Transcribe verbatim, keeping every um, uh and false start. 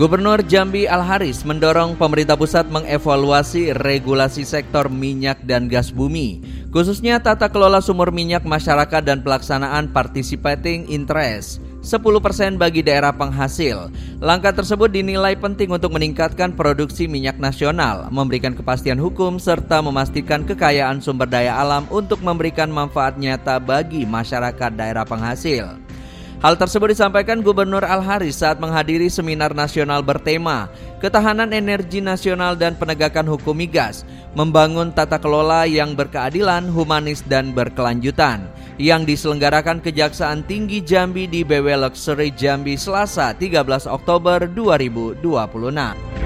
Gubernur Jambi Al-Haris mendorong pemerintah pusat mengevaluasi regulasi sektor minyak dan gas bumi, khususnya tata kelola sumur minyak masyarakat dan pelaksanaan participating interest sepuluh persen bagi daerah penghasil. Langkah tersebut dinilai penting untuk meningkatkan produksi minyak nasional, memberikan kepastian hukum, serta memastikan kekayaan sumber daya alam untuk memberikan manfaat nyata bagi masyarakat daerah penghasil. Hal tersebut disampaikan Gubernur Al-Haris saat menghadiri seminar nasional bertema Ketahanan Energi Nasional dan Penegakan Hukum Migas, membangun tata kelola yang berkeadilan, humanis, dan berkelanjutan, yang diselenggarakan Kejaksaan Tinggi Jambi di B W Luxury Jambi Selasa tiga belas Oktober dua ribu dua puluh enam.